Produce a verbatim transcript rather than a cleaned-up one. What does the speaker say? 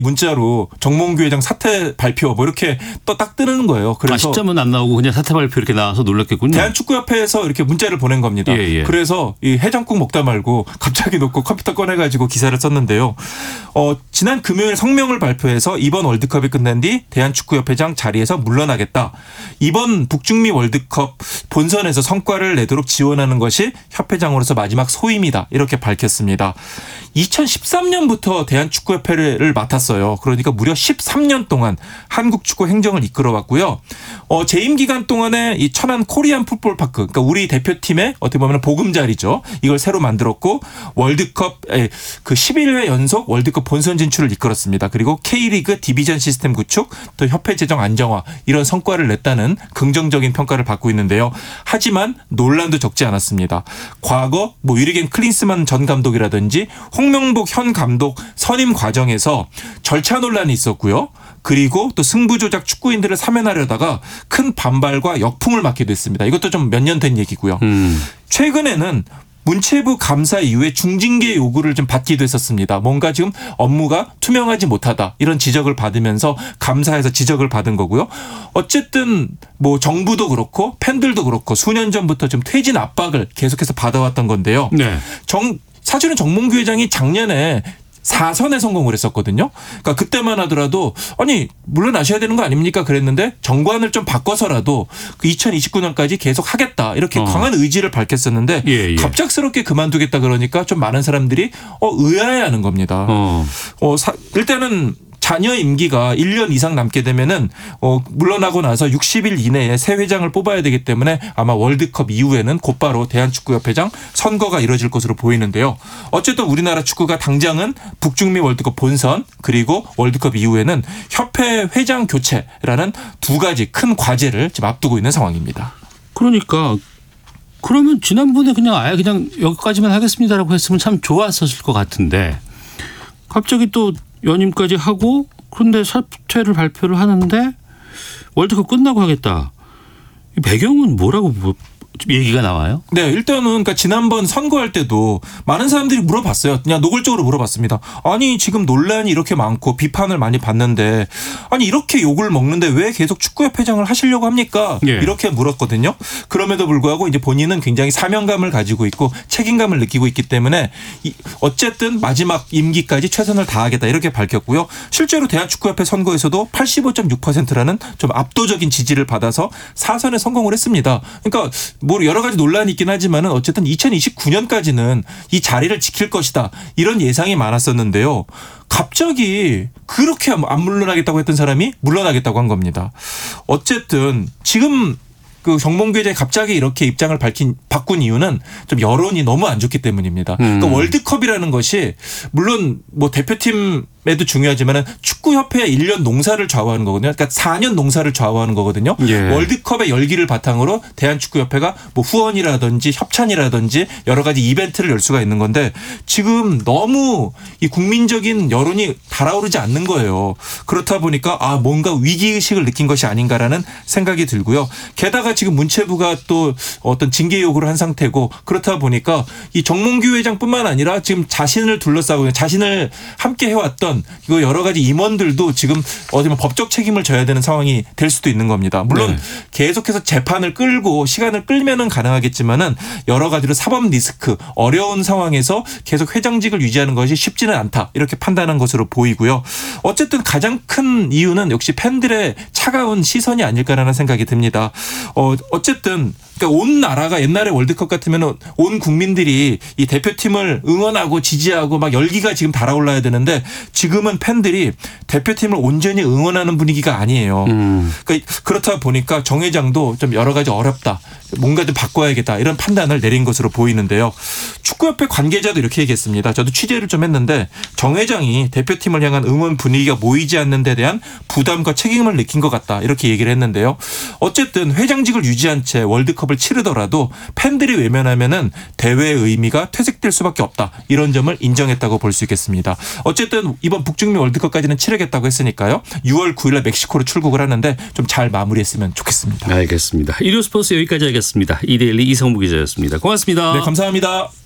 문자로 정몽규 회장 사퇴 발표 뭐 이렇게 또 딱 뜨는 거예요. 그래서 아, 시점은 안 나오고 그냥 사퇴 발표 이렇게 나와서 놀랐겠군요. 대한축구협회에서 이렇게 문자를 보낸 겁니다. 예, 예. 그래서 이 해장국 먹다 말고 갑자기 놓고 컴퓨터 꺼내가지고 기사를 썼는데요. 어, 지난 금요일 성명을 발표해서 이번 월드컵이 끝난 뒤 대한축구협회장 자리에서 물러나겠다. 이번 북중미 월드컵 본선에서 성과를 내도록 지원하는 것이 협회장으로서 마지막 소임이다. 이렇게 밝혔습니다. 이천십삼 년부터 대한축구협회를 맡았어요. 그러니까 무려 십삼 년 동안 한국 축구 행정을 이끌어왔고요. 어, 재임 기간 동안에 이 천안 코리안 풋볼파크, 그러니까 우리 대표팀의 어떻게 보면 보금자리죠. 이걸 새로 만들었고 월드컵 그 십일 회 연속 월드컵 본선 진출을 이끌었습니다. 그리고 K리그 디비전 시스템 구축, 또 협회 재정 안정화 이런 성과를 냈다는 긍정적인 평가를 받고 있는데요. 하지만 논란도 적지 않았습니다. 과거 뭐 유리겐 클린스만 전 감독이라든지 홍명복 현 감독 선임 과정에서 절차 논란이 있었고요. 그리고 또 승부 조작 축구인들을 사면하려다가 큰 반발과 역풍을 맞기도 했습니다. 이것도 좀 몇 년 된 얘기고요. 음. 최근에는 문체부 감사 이후에 중징계 요구를 좀 받기도 했었습니다. 뭔가 지금 업무가 투명하지 못하다 이런 지적을 받으면서 감사에서 지적을 받은 거고요. 어쨌든 뭐 정부도 그렇고 팬들도 그렇고 수년 전부터 좀 퇴진 압박을 계속해서 받아왔던 건데요. 네. 정 사실은 정몽규 회장이 작년에 사 선에 성공을 했었거든요. 그러니까 그때만 하더라도 아니 물러나셔야 되는 거 아닙니까 그랬는데 정관을 좀 바꿔서라도 그 이천이십구 년까지 계속 하겠다 이렇게 어. 강한 의지를 밝혔었는데 예, 예. 갑작스럽게 그만두겠다 그러니까 좀 많은 사람들이 어, 의아해하는 겁니다. 어. 어, 사, 일단은 자녀 임기가 일 년 이상 남게 되면은 어, 물러나고 나서 육십 일 이내에 새 회장을 뽑아야 되기 때문에 아마 월드컵 이후에는 곧바로 대한축구협회장 선거가 이뤄질 것으로 보이는데요. 어쨌든 우리나라 축구가 당장은 북중미 월드컵 본선 그리고 월드컵 이후에는 협회 회장 교체라는 두 가지 큰 과제를 지금 앞두고 있는 상황입니다. 그러니까 그러면 지난번에 그냥 아예 그냥 여기까지만 하겠습니다라고 했으면 참 좋았었을 것 같은데 갑자기 또 연임까지 하고 그런데 사퇴를 발표를 하는데 월드컵 끝나고 하겠다. 배경은 뭐라고 얘기가 나와요? 네, 일단은 그러니까 지난번 선거할 때도 많은 사람들이 물어봤어요. 그냥 노골적으로 물어봤습니다. 아니 지금 논란이 이렇게 많고 비판을 많이 받는데 아니 이렇게 욕을 먹는데 왜 계속 축구협회장을 하시려고 합니까? 예. 이렇게 물었거든요. 그럼에도 불구하고 이제 본인은 굉장히 사명감을 가지고 있고 책임감을 느끼고 있기 때문에 어쨌든 마지막 임기까지 최선을 다하겠다 이렇게 밝혔고요. 실제로 대한축구협회 선거에서도 팔십오 점 육 퍼센트라는 좀 압도적인 지지를 받아서 사 선에 성공을 했습니다. 그러니까 뭐 여러 가지 논란이 있긴 하지만은 어쨌든 이천이십구 년까지는 이 자리를 지킬 것이다. 이런 예상이 많았었는데요. 갑자기 그렇게 안 물러나겠다고 했던 사람이 물러나겠다고 한 겁니다. 어쨌든 지금 그 정몽규 회장이 갑자기 이렇게 입장을 밝힌 바꾼 이유는 좀 여론이 너무 안 좋기 때문입니다. 음. 그러니까 월드컵이라는 것이 물론 뭐 대표팀 에도 중요하지만은 축구협회의 일 년 농사를 좌우하는 거거든요. 그러니까 사 년 농사를 좌우하는 거거든요. 예. 월드컵의 열기를 바탕으로 대한축구협회가 뭐 후원이라든지 협찬이라든지 여러 가지 이벤트를 열 수가 있는 건데 지금 너무 이 국민적인 여론이 달아오르지 않는 거예요. 그렇다 보니까 아 뭔가 위기의식을 느낀 것이 아닌가라는 생각이 들고요. 게다가 지금 문체부가 또 어떤 징계 요구를 한 상태고 그렇다 보니까 이 정몽규 회장뿐만 아니라 지금 자신을 둘러싸고 자신을 함께 해왔던 이거 여러 가지 임원들도 지금 어디면 법적 책임을 져야 되는 상황이 될 수도 있는 겁니다. 물론 네. 계속해서 재판을 끌고 시간을 끌면은 가능하겠지만은 여러 가지로 사법 리스크 어려운 상황에서 계속 회장직을 유지하는 것이 쉽지는 않다 이렇게 판단한 것으로 보이고요. 어쨌든 가장 큰 이유는 역시 팬들의 차가운 시선이 아닐까라는 생각이 듭니다. 어, 어쨌든 그러니까 온 나라가 옛날에 월드컵 같으면 온 국민들이 이 대표팀을 응원하고 지지하고 막 열기가 지금 달아올라야 되는데 지금은 팬들이 대표팀을 온전히 응원하는 분위기가 아니에요. 음. 그러니까 그렇다 보니까 정 회장도 좀 여러 가지 어렵다. 뭔가 좀 바꿔야겠다. 이런 판단을 내린 것으로 보이는데요. 축구협회 관계자도 이렇게 얘기했습니다. 저도 취재를 좀 했는데 정 회장이 대표팀을 향한 응원 분위기가 모이지 않는 데 대한 부담과 책임을 느낀 것 같다. 이렇게 얘기를 했는데요. 어쨌든 회장직을 유지한 채 월드컵을 치르더라도 팬들이 외면하면은 대회의 의미가 퇴색될 수밖에 없다. 이런 점을 인정했다고 볼 수 있겠습니다. 어쨌든 이번 북중미 월드컵까지는 치르겠다고 했으니까요. 유월 구일에 멕시코로 출국을 하는데 좀 잘 마무리했으면 좋겠습니다. 알겠습니다. 일요 스포츠 여기까지 하겠습니다. 이데일리 이성무 기자였습니다. 고맙습니다. 네, 감사합니다.